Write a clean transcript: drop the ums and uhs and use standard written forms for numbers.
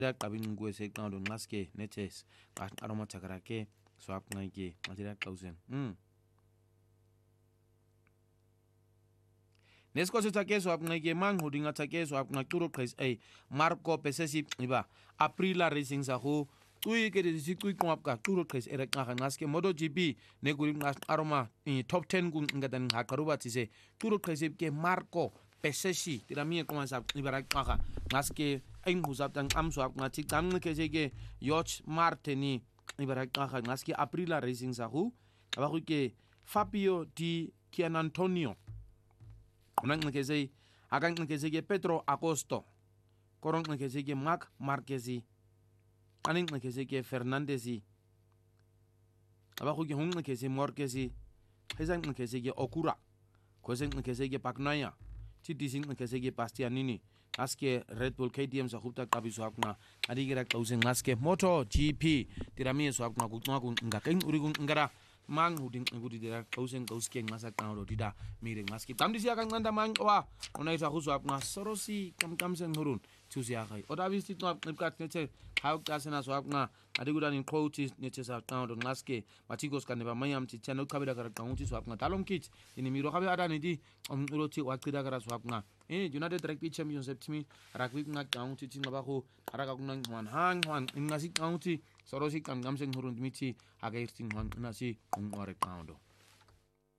qabin ngwe se qando ngaske netes aroma takarake swap ngake matira qausen nesko se take swap ngake mang hodinga take swap ngakuro qais ay Marco Pesesi iba Aprila Racing sa ho tui ke di tui kwap ka turo qais era ngaske MotoGP ne guri ngas aroma top 10 gung ngadan hakaruba tise turo qais ke Marco Pesesi tiramie komansa ibara qaka ngaske ay ngusap tang amswap ngati tang ke sege Yoch Martini ibara qaka ngaske Aprila Racing sa ho abaku ke Fabio Di Gianantonio nang ke sei agang ke sege Pedro Acosta korong ke sege Marc Marquez aning ke sege Fernandez abaku ke hung ke se Marquez hezang ke sege Okura kosen ke sege Bagnaia tidising ke sege Bastianini aske Red Bull KTM sa hupta kabiso akna adigira klausen aske MotoGP tiramie so akna kutwa kun ngakain urigun ngara mang huding ngudi dira klausen kauske ngasa kanado dida mire ngaski tamdi sia kan nganda mang wa onai sa huso akna sorosi kamsen hurun tusia kai oda visit no apkat neche how kasena so akna adigudan in coaches neche sa kanado ngaske matigos kaneba mayam ti channel kabida kara kaunti so akna talom kit ini miro kabe ada nidi uroti wakida kara so akna United Rugby Champions Septimi rugby nga county tinga bako araka kunang hang ngasi county sorosi kamsen hurun miti aga irting nasi ngore kaundo